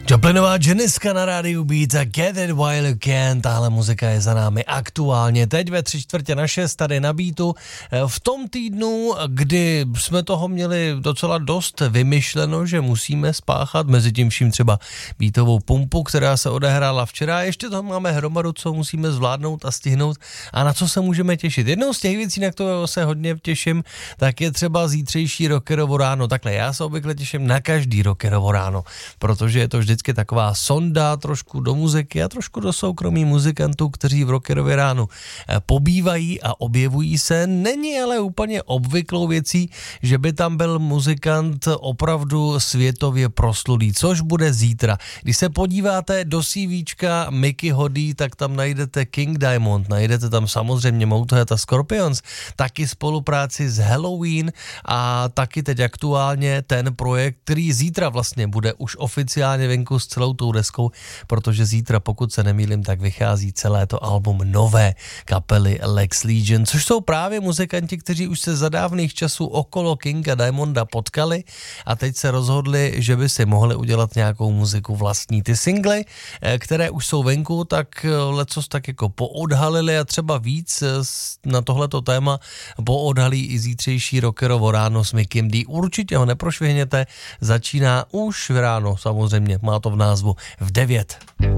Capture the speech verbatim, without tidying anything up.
Joplinová Janiska na rádiu Beat a Get It While You Can. Tahle muzika je za námi aktuálně teď ve tři čtvrtě na šest tady na Beatu. V tom týdnu, kdy jsme toho měli docela dost vymyšleno, že musíme spáchat mezi tím vším třeba beatovou pumpu, která se odehrála včera. Ještě toho máme hromadu, co musíme zvládnout a stihnout a na co se můžeme těšit. Jednou z těch věcí, na které se hodně těším, tak je třeba zítřejší rockerovo ráno. Takhle já se obvykle těším na každý rockerovo ráno, protože je to vždycky taková sonda trošku do muziky a trošku do soukromí muzikantů, kteří v rockerově ránu pobývají a objevují se. Není ale úplně obvyklou věcí, že by tam byl muzikant opravdu světově proslulý, což bude zítra. Když se podíváte do CVčka Mickey Hoddy, tak tam najdete King Diamond, najdete tam samozřejmě Motorhead a Scorpions, taky spolupráci s Halloween a taky teď aktuálně ten projekt, který zítra vlastně bude už oficiálně venku s celou tou deskou, protože zítra, pokud se nemýlím, tak vychází celé to album nové kapely Lex Legion, což jsou právě muzikanti, kteří už se za dávných časů okolo Kinga Diamonda potkali a teď se rozhodli, že by si mohli udělat nějakou muziku vlastní. Ty singly, které už jsou venku, tak lecos tak jako poodhalili a třeba víc na tohleto téma poodhalí i zítřejší rockerovo ráno s Mickem D. Určitě ho neprošvihněte, začíná už v ráno, samozřejmě, má to v názvu v devět.